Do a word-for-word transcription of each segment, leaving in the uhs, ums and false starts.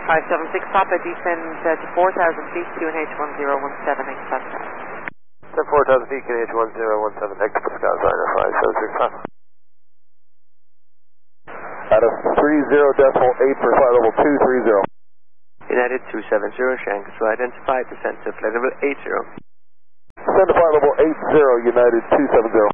five seven six Papa, descend uh, to four thousand feet, Q N H one zero one seven, X Pascal. Descend four thousand feet, Q N H one zero one seven, X Pascal, Ziner five seven six Papa. Out of three zero decimal eight for flight level two three zero. United two seven zero, Shanghai Control identified, descend to flight level eight zero. Descend to flight level eight zero, United two seven zero.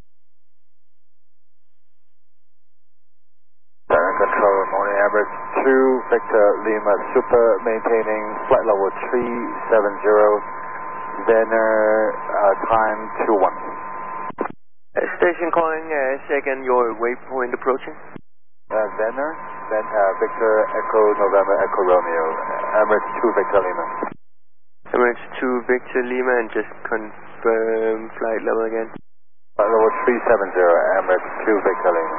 Shanghai Control, morning average two, Victor Lima Super, maintaining flight level three seven zero, Zenner, uh, time two one. Uh, station calling, uh, second, your waypoint approaching. Uh, Zenner, then uh, Victor Echo November Echo Romeo, Emirates two Victor Lima. Emirates two Victor Lima, and just confirm flight level again. Flight level three seven zero, Emirates two Victor Lima.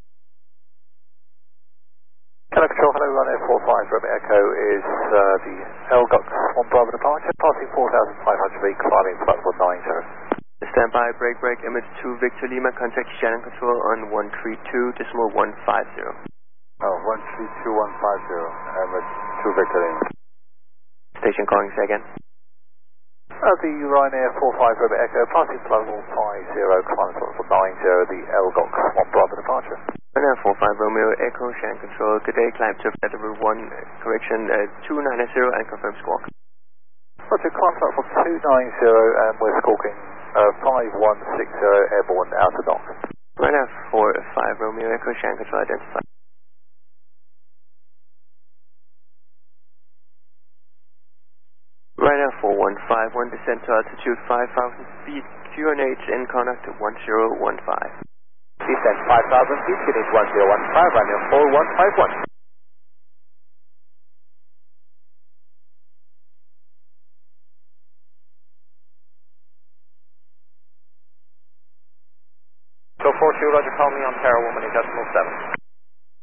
Hello Control, hello Runway four five, Romeo Echo is uh, the L G O X one Bravo departure, passing four thousand five hundred feet, climbing flight level nine zero. Stand by, break, break, Emirates two Victor Lima, contact Shannon Control on one three two decimal one five zero. Oh, one three two one five zero, Emirates two Victor Lima. Station calling second. Uh, the Ryanair four five, Romeo Echo, passing flight level five zero, climbing flight level nine zero, the L G O X one Bravo departure. Ryanair four five Romeo Echo, Shannon Control, good day, climb to flight level one, uh, correction, uh, two nine zero, and confirm squawk. Roger, climb flight level two nine zero, and we're squawking. Uh, five one six zero, airborne out of dock. Ryanair four five Romeo Echo, Shanghai Control identified. Ryanair four one five one, descend to altitude five thousand feet, Q N H in contact one zero one five. Descend five thousand feet, Q N H one zero one five, Ryanair four one five one. So four two, Roger, call me on Terra Woman in decimal seven.